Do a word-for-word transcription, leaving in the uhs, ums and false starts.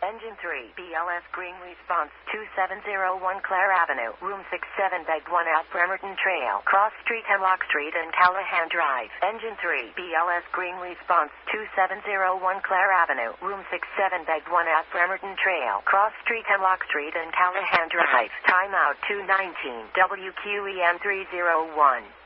Engine three, B L S Green Response two seven zero one Clare Avenue, Room six seven Bag one out Bremerton Trail, Cross Street Hemlock Street and Callahan Drive. Engine three, B L S Green Response two seven zero one Clare Avenue, Room six seven Bag one out Bremerton Trail, Cross Street Hemlock Street and Callahan Drive. Timeout two nineteen, W Q E M three zero one.